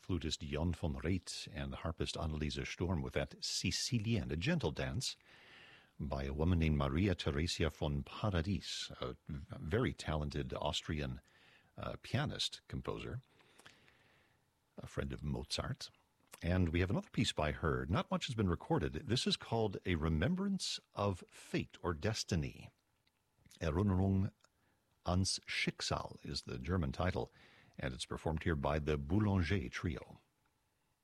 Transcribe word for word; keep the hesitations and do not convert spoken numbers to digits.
flutist Jan van Reet and the harpist Anneliese Storm with that Sicilienne, a gentle dance by a woman named Maria Theresia von Paradis, a very talented Austrian uh, pianist, composer, a friend of Mozart. And we have another piece by her. Not much has been recorded. This is called A Remembrance of Fate or Destiny. Erinnerung ans Schicksal is the German title, and it's performed here by the Boulanger Trio.